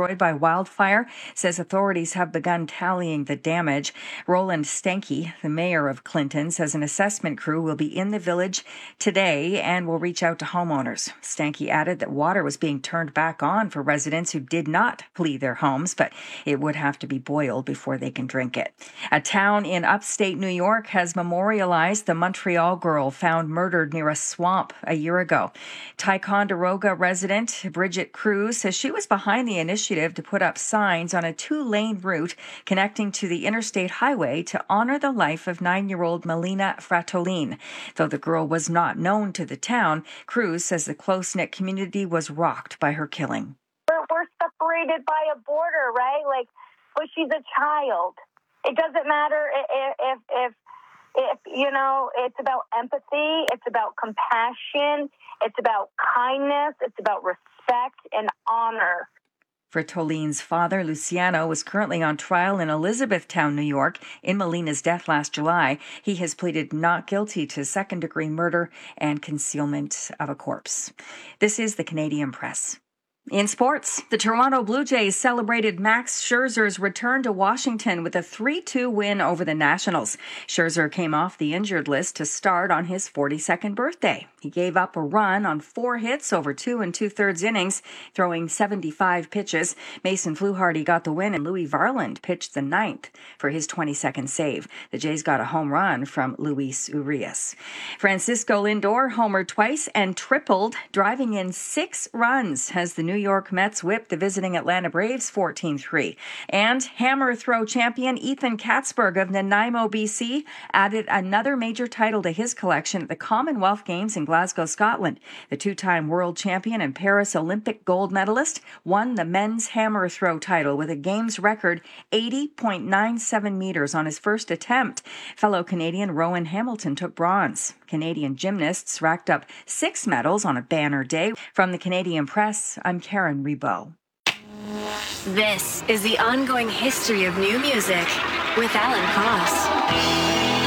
destroyed by wildfire, says authorities have begun tallying the damage. Roland Stanky, the mayor of Clinton, says an assessment crew will be in the village today and will reach out to homeowners. Stanky added that water was being turned back on for residents who did not flee their homes, but it would have to be boiled before they can drink it. A town in upstate New York has memorialized the Montreal girl found murdered near a swamp a year ago. Ticonderoga resident Bridget Cruz says she was behind the initiative to put up signs on a 2-lane route connecting to the interstate highway to honor the life of 9-year-old Melina Fratolin. Though the girl was not known to the town, Cruz says the close-knit community was rocked by her killing. We're separated by a border, right? But she's a child. It doesn't matter if it's about empathy, it's about compassion, it's about kindness, it's about respect and honor. Fratolin's father, Luciano, was currently on trial in Elizabethtown, New York, in Melina's death last July. He has pleaded not guilty to second-degree murder and concealment of a corpse. This is the Canadian Press. In sports, the Toronto Blue Jays celebrated Max Scherzer's return to Washington with a 3-2 win over the Nationals. Scherzer came off the injured list to start on his 42nd birthday. He gave up a run on 4 hits over 2 2/3 innings, throwing 75 pitches. Mason Fluharty got the win, and Louis Varland pitched the 9th for his 22nd save. The Jays got a home run from Luis Urias. Francisco Lindor homered twice and tripled, driving in 6 runs as the New York Mets whipped the visiting Atlanta Braves 14-3. And hammer throw champion Ethan Katzberg of Nanaimo, BC, added another major title to his collection at the Commonwealth Games in Glasgow, Scotland. The 2-time world champion and Paris Olympic gold medalist won the men's hammer throw title with a Games record 80.97 meters on his first attempt. Fellow Canadian Rowan Hamilton took bronze. Canadian gymnasts racked up 6 medals on a banner day. From the Canadian Press, I'm Karen Rebow. This is the ongoing history of new music with Alan Cross.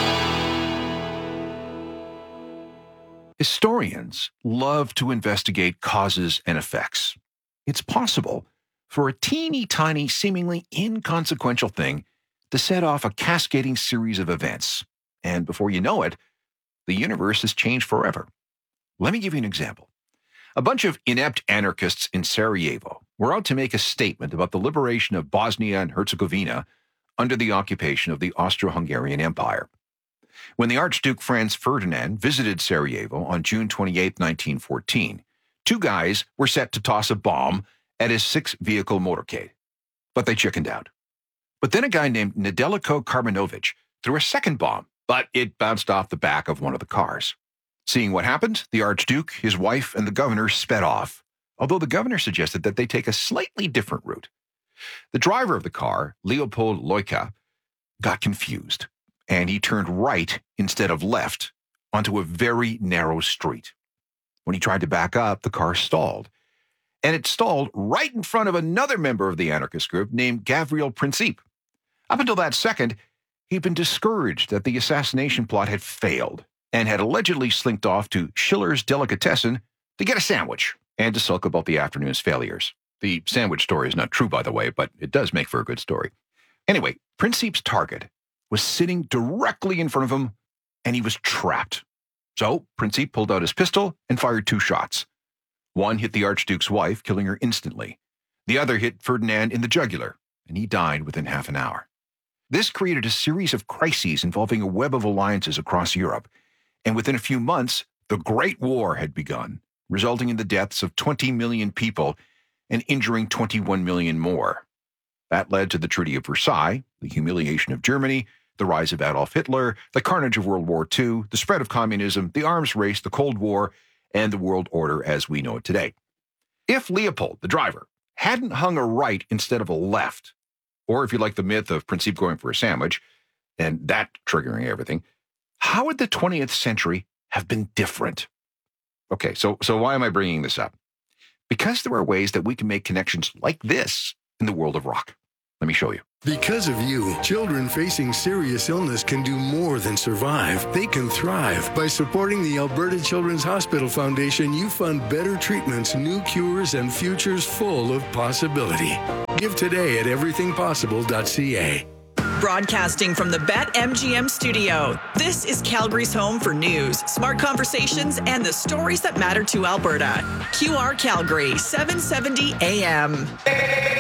Historians love to investigate causes and effects. It's possible for a teeny tiny, seemingly inconsequential thing to set off a cascading series of events. And before you know it, the universe has changed forever. Let me give you an example. A bunch of inept anarchists in Sarajevo were out to make a statement about the liberation of Bosnia and Herzegovina under the occupation of the Austro-Hungarian Empire. When the Archduke Franz Ferdinand visited Sarajevo on June 28, 1914, 2 guys were set to toss a bomb at his 6-vehicle motorcade, but they chickened out. But then a guy named Nedeljko Karbanović threw a second bomb, but it bounced off the back of one of the cars. Seeing what happened, the Archduke, his wife, and the governor sped off, although the governor suggested that they take a slightly different route. The driver of the car, Leopold Loika, got confused, and he turned right instead of left onto a very narrow street. When he tried to back up, the car stalled, and it stalled right in front of another member of the anarchist group named Gavril Princip. Up until that second, he'd been discouraged that the assassination plot had failed and had allegedly slinked off to Schiller's Delicatessen to get a sandwich and to sulk about the afternoon's failures. The sandwich story is not true, by the way, but it does make for a good story. Anyway, Princip's target was sitting directly in front of him, and he was trapped. So Princip pulled out his pistol and fired 2 shots. One hit the Archduke's wife, killing her instantly. The other hit Ferdinand in the jugular, and he died within half an hour. This created a series of crises involving a web of alliances across Europe, and within a few months, the Great War had begun, resulting in the deaths of 20 million people and injuring 21 million more. That led to the Treaty of Versailles, the humiliation of Germany, the rise of Adolf Hitler, the carnage of World War II, the spread of communism, the arms race, the Cold War, and the world order as we know it today. If Leopold, the driver, hadn't hung a right instead of a left, or if you like the myth of Princip going for a sandwich, and that triggering everything, how would the 20th century have been different? Okay, so why am I bringing this up? Because there are ways that we can make connections like this in the world of rock. Let me show you. Because of you, children facing serious illness can do more than survive. They can thrive. By supporting the Alberta Children's Hospital Foundation, you fund better treatments, new cures, and futures full of possibility. Give today at everythingpossible.ca. Broadcasting from the BetMGM studio, this is Calgary's home for news, smart conversations, and the stories that matter to Alberta. QR Calgary, 770 AM.